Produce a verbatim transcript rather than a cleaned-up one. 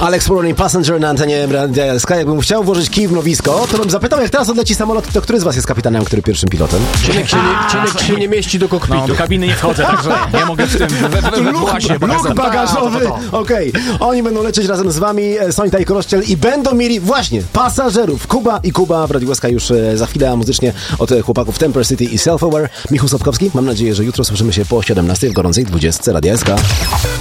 Alex Warren, Passenger na antenie Radia S K. Jakbym chciał włożyć kij w mrowisko, to bym zapytał, jak teraz odleci samolot, to który z was jest kapitanem, a który pierwszym pilotem? Cinek się nie, Cinek się nie mieści do kokpitu. No, do kabiny nie wchodzę, także nie mogę w tym Luk bagażowy. Okej, okay. Oni będą lecieć razem z wami, Sonita i Korościel, i będą mieli właśnie pasażerów. Kuba i Kuba w Radiu S K już za chwilę, a muzycznie od chłopaków Temper City i Self-Aware. Michał Sapkowski, mam nadzieję, że jutro słyszymy się po siedemnastej w gorącej dwudziestce Radia S K.